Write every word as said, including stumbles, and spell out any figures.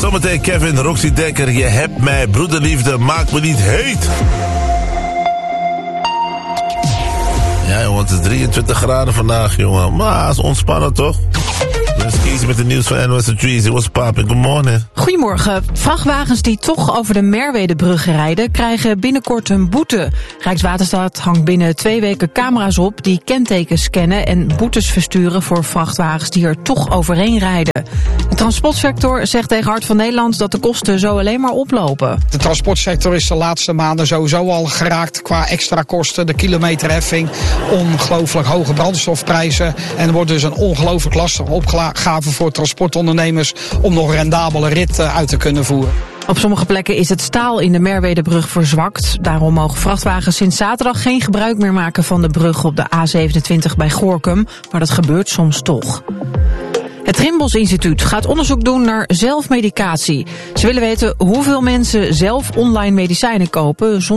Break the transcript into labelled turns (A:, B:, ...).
A: Zometeen Kevin, Roxy Dekker. Je hebt mij, broederliefde, maak me niet heet. Ja, jongen, het is drieëntwintig graden vandaag, jongen. Maar het is ontspannen, toch? Let's kiezen met de nieuws van N O S en Treasy. What's poppin'? Good morning.
B: Goedemorgen. Vrachtwagens die toch over de Merwedebrug rijden, krijgen binnenkort een boete. Rijkswaterstaat hangt binnen twee weken camera's op die kentekens scannen en boetes versturen voor vrachtwagens die er toch overheen rijden. De transportsector zegt tegen Hart van Nederland dat de kosten zo alleen maar oplopen.
C: De transportsector is de laatste maanden sowieso al geraakt qua extra kosten. De kilometerheffing, ongelooflijk hoge brandstofprijzen. En er wordt dus een ongelooflijk lastige opgave voor transportondernemers om nog een rendabele rit uit te kunnen voeren.
B: Op sommige plekken is het staal in de Merwedebrug verzwakt. Daarom mogen vrachtwagens sinds zaterdag geen gebruik meer maken van de brug op de A zevenentwintig bij Gorinchem. Maar dat gebeurt soms toch. Het Trimbos Instituut gaat onderzoek doen naar zelfmedicatie. Ze willen weten hoeveel mensen zelf online medicijnen kopen zonder